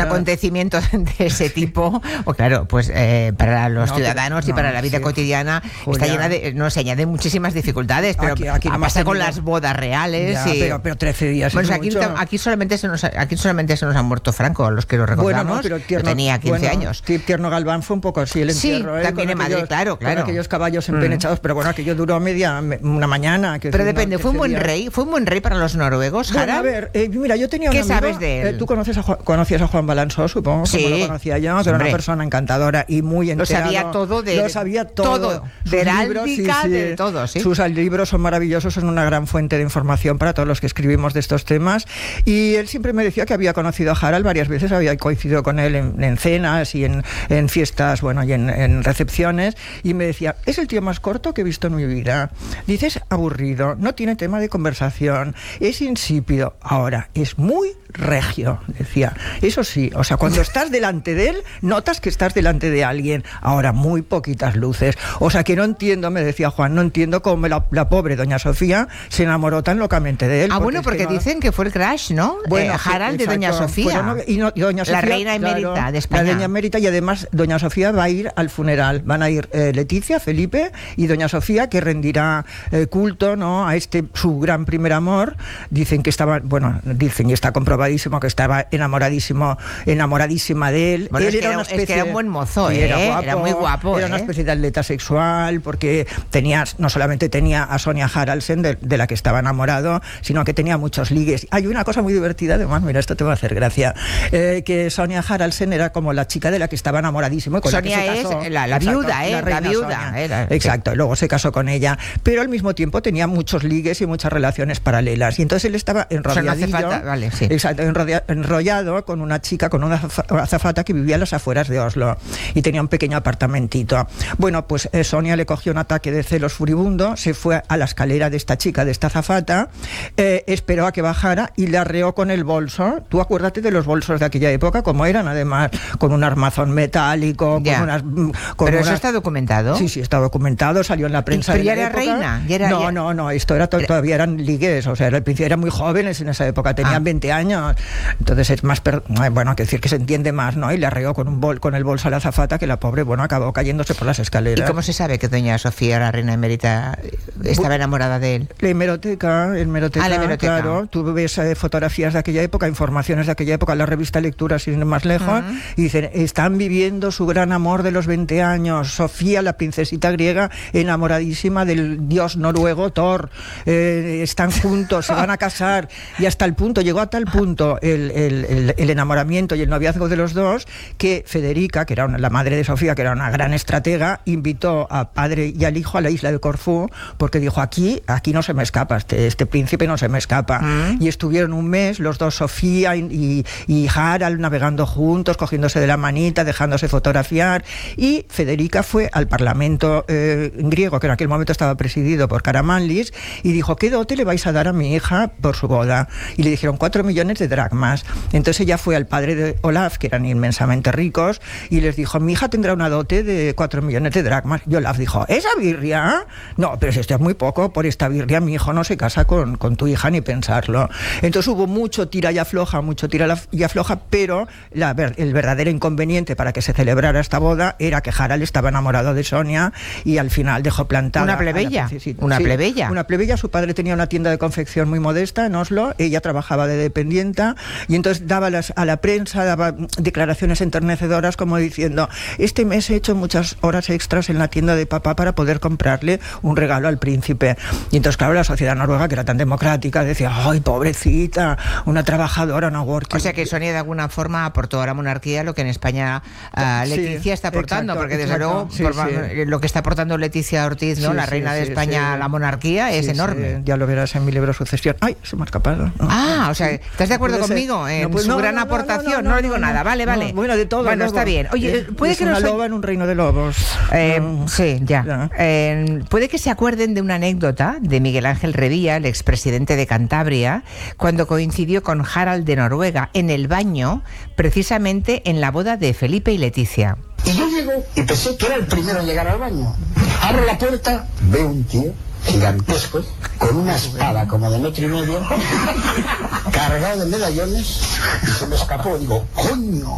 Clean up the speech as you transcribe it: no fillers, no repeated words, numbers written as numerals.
acontecimientos de ese tipo, o claro, pues para los ciudadanos y para la vida cotidiana, Julia, está llena de, no se añaden muchísimas dificultades, pero aquí pasa con las bodas reales. Ya, pero 13 días. Bueno, aquí solamente se nos han muerto Franco, los que lo recordamos. Pero tenía 15 años. Tierno Galván fue un poco así el entierro. También en Madrid, claro. Con aquellos caballos empenechados, pero bueno, aquello duró una mañana. Pero depende, ¿fue un buen rey para los noruegos, Harald? Bueno, a ver, mira, yo tenía un ¿Qué amigo, sabes de él? Tú conocías a Juan Balansó, supongo, como lo conocía yo, que era una persona encantadora y muy enterado. Lo sabía todo. De heráldica, de todo, sí. Sus libros son maravillosos, son una gran fuente de información para todos los que escribimos de estos temas. Y él siempre me decía que había conocido a Harald varias veces, había coincidido con él en cenas y en fiestas, bueno, y en recepciones, y me decía, es el tío más corto que he visto en mi vida. Dices, aburrido, no tiene tema de conversación, es insípido. Ahora, es muy regio, decía. Eso sí, o sea, cuando estás delante de él, notas que estás delante de alguien. Ahora, muy poquitas luces. O sea, que no entiendo, me decía Juan, no entiendo cómo la pobre doña Sofía se enamoró tan locamente de él. Porque dicen que fue el crash, ¿no? Bueno, Harald de doña Sofía. Y doña Sofía, la reina emérita de España. La reina emérita, y además doña Sofía va a ir al funeral. Van a ir Leticia, Felipe y doña Sofía, que rendirá culto, ¿no?, a su gran primer amor. Dicen que estaba, y está comprobadísimo que estaba enamoradísima de él. Bueno, él es que era un buen mozo, era muy guapo. Era una especie de atleta sexual, porque no solamente tenía a Sonia Haraldsen, de la que estaba enamorado, sino que tenía muchos ligues. Hay una cosa muy divertida, además, mira, esto te va a hacer gracia, que Sonia Haraldsen era como la chica de la que estaba enamoradísimo. Con Sonia la que se casó. Es la viuda, la viuda. Exacto, y luego se casó con ella, pero al mismo tiempo tenía muchos ligues y muchas relaciones paralelas, y entonces él estaba enrollado con una chica, con una azafata que vivía a las afueras de Oslo, y tenía un pequeño apartamentito. Bueno, pues Sonia le cogió un ataque de celos furibundo, se fue a la escalera de esta chica, de esta azafata, esperó a que bajara y le arreó con el bolso. Tú acuérdate de los bolsos de aquella época, como eran, además, con un armazón metálico, ¿Pero eso está documentado? Sí, está documentado, salió en la prensa. ¿Pero ya era reina? No, esto todavía eran ligues, o sea, al principio eran muy jóvenes en esa época, tenían 20 años, entonces es más, hay que decir que se entiende más, ¿no? Y le arreó con el bolso a la azafata, que la pobre, acabó cayéndose por las escaleras. ¿Y cómo se sabe que doña Sofía, la reina emérita, estaba enamorada de él? La hemeroteca, claro, tú ves fotografías de aquella época, informaciones de aquella época, la revista Lectura, sin ir más lejos, y dicen, están viviendo su gran amor de los 20 años, Sofía, la princesita griega, enamoradísima del dios noruego Thor, están juntos, se van a casar, y llegó a tal punto el enamoramiento y el noviazgo de los dos, que Federica, que era la madre de Sofía, que era una gran estratega, invitó al padre y al hijo a la isla de Corfú, porque dijo, aquí no se me escapa, este príncipe no se me escapa. Y estuvieron un mes los dos, Sofía y Harald, navegando juntos, cogiéndose de la manita, dejándose fotografiar, y Federica fue al parlamento griego, que en aquel momento estaba presidido por Karamanlis, y dijo, ¿qué dote le vais a dar a mi hija por su boda? Y le dijeron 4 millones de dracmas. Entonces ella fue al padre de Olaf, que eran inmensamente ricos, y les dijo, mi hija tendrá una dote de 4 millones de dracmas. Y Olaf dijo, ¿esa birria? No, pero si esto es muy poco, por esta birria mi hijo no se casa con tu hija, ni pensarlo. Entonces hubo mucho tira y afloja, pero el verdadero inconveniente para que se celebrara esta boda era que Harald estaba enamorado de Sonia, y al final dejó plantada. Una plebeya. Una plebeya. Su padre tenía una tienda de confección muy modesta en Oslo, ella trabajaba de dependienta, y entonces daba a la prensa, daba declaraciones enternecedoras como diciendo, este mes he hecho muchas horas extras en la tienda de papá para poder comprarle un regalo al príncipe. Y entonces, claro, la sociedad noruega, que era tan democrática, decía, ay, pobrecita, una trabajadora, una working. O sea que Sonia de alguna forma aportó a la monarquía lo que en España Leticia está aportando, porque desde luego lo que está aportando Leticia Ortiz, ¿no? La reina de España a la monarquía es enorme. Ya lo verás en mi libro Sucesión. Ay, se me ha escapado. O sea, ¿estás de acuerdo conmigo en su gran aportación? No digo nada, vale. Bueno, de todo. Bueno, está bien. Oye, puede que una loba en un reino de lobos. Sí, ya. Puede que se acuerden de una anécdota de Miguel Ángel Revilla, el expresidente de Cantabria, cuando coincidió con Harald de Noruega en el baño, precisamente en la boda de Felipe y Leticia. Y yo llego y pensé que era el primero en llegar al baño. Abro la puerta, veo un tío gigantesco, con una espada como de 1,5 metros, cargado de medallones, y se me escapó. Digo, ¡coño!